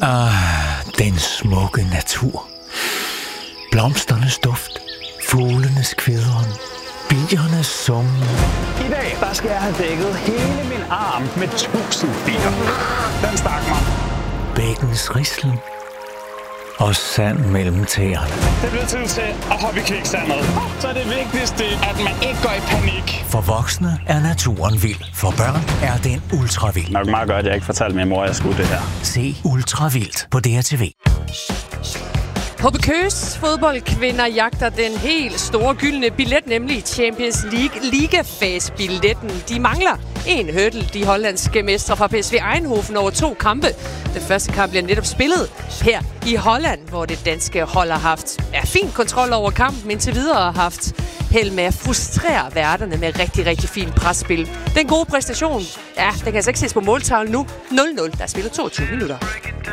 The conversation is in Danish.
Den smukke natur. Blomsternes duft. Fuglenes kvidren. Biernes summen. I dag, der skal jeg have dækket hele min arm med 1000 bier. Den stak mig. Bækkens rislen. Og sand mellem tæerne. Det bliver tid til at hoppe i kviksandet. Så er det vigtigste, at man ikke går i panik. For voksne er naturen vild. For børn er den ultravild. Nok meget godt, at jeg ikke fortalte min mor, at jeg skulle det her. Se Ultravildt på DRTV. HB Køges fodboldkvinder jagter den helt store gyldne billet, nemlig Champions League ligafase-billetten. De mangler en hurdle, de hollandske mestre fra PSV Eindhoven over 2 kampe. Den første kamp bliver netop spillet her i Holland, hvor det danske hold har haft fin kontrol over kampen, indtil videre har haft held med at frustrere værterne med rigtig, rigtig fint presspil. Den gode præstation, den kan altså ikke ses på måltavlen nu. 0-0, der er spillet 22 minutter.